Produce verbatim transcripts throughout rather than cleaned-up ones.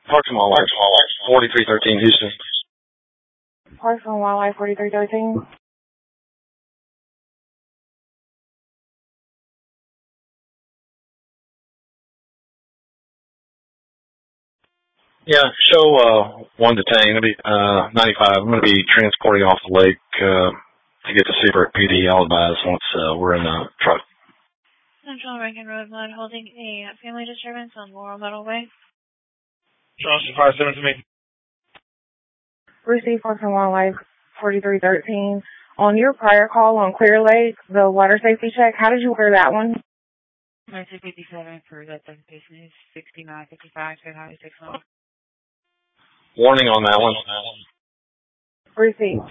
Parks and Wildlife, forty-three thirteen, Houston. Parks and Wildlife, forty-three thirteen. Yeah, show uh, one detained. It'll be uh, ninety-five. I'm going to be transporting off the lake uh, to get to Seabrook P D. I'll advise once uh, we're in the truck. Central Rankin Road Blood holding a family disturbance on Laurel Meadow Way. Charleston five seven to me. Receive Parks and Wildlife, forty-three thirteen. On your prior call on Clear Lake, the water safety check, how did you hear that one? nine six fifty-seven for that second patient is sixty-nine fifty-five, said hi, six one. Warning on that one. Receive.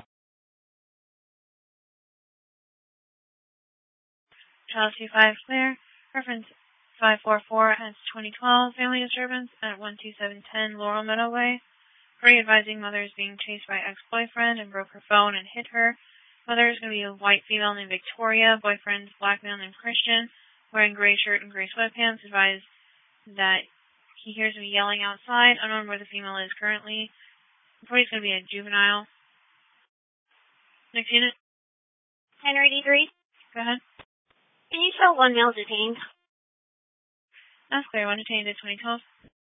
Child two five clear. Reference five four four S twenty twelve. Family disturbance at one two seven one zero Laurel Meadow Way. Party advising mother is being chased by ex-boyfriend and broke her phone and hit her. Mother is going to be a white female named Victoria. Boyfriend, black male named Christian, wearing gray shirt and gray sweatpants. Advised that he hears me yelling outside. Unknown where the female is currently. The party's going to be a juvenile. Next unit. Henry D three. Go ahead. Can you show one male detained? That's clear. One detained at twenty twelve.